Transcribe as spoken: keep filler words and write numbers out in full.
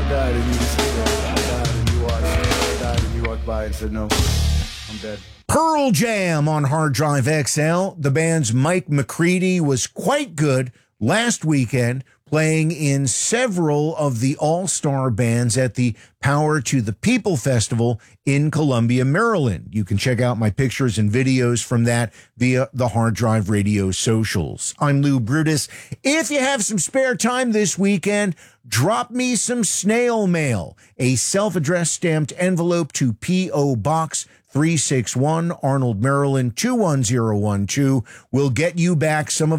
died and you said that. I died and you walked, I died and you walked by and said, no, I'm dead. Pearl Jam on Hard Drive X L. The band's Mike McCready was quite good last weekend, playing in several of the all-star bands at the Power to the People Festival in Columbia, Maryland. You can check out my pictures and videos from that via the Hard Drive Radio socials. I'm Lou Brutus. If you have some spare time this weekend, drop me some snail mail, a self-addressed stamped envelope to P O. Box three six one, Arnold, Maryland two one zero one two. Will get you back some of